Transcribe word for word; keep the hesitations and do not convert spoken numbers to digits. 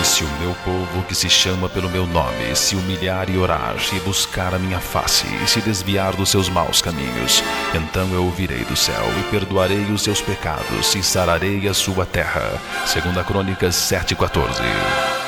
Se o meu povo, que se chama pelo meu nome, se humilhar e orar, e buscar a minha face, e se desviar dos seus maus caminhos, então eu ouvirei do céu e perdoarei os seus pecados e sararei a sua terra. Segunda Crônicas sete, quatorze.